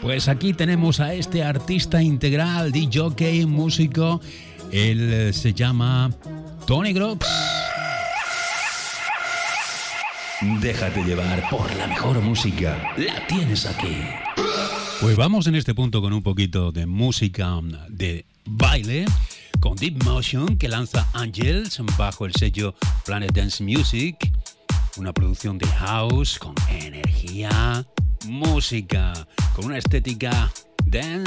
Pues aquí tenemos a este artista integral, DJ, músico. Él se llama Tony Grox. Déjate llevar por la mejor música. La tienes aquí. Pues vamos en este punto con un poquito de música de baile, con Deep Motion, que lanza Angels bajo el sello Planet Dance Music. Una producción de house con energía, música, con una estética dance